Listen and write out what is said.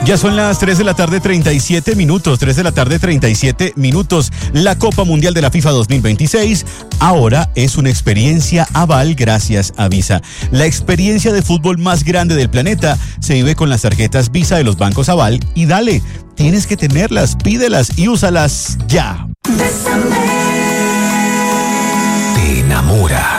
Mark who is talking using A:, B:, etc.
A: Ya son las 3 de la tarde, 37 minutos. 3 de la tarde, 37 minutos. La Copa Mundial de la FIFA 2026 ahora es una experiencia Aval gracias a Visa. La experiencia de fútbol más grande del planeta se vive con las tarjetas Visa de los bancos Aval. Y dale, tienes que tenerlas, pídelas y úsalas ya.
B: Te enamora.